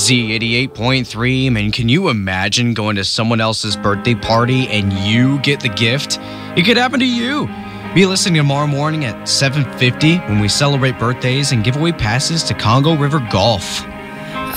Z88.3. Man, can you imagine going to someone else's birthday party and you get the gift? It could happen to you. Be listening tomorrow morning at 7:50 when we celebrate birthdays and give away passes to Congo River Golf.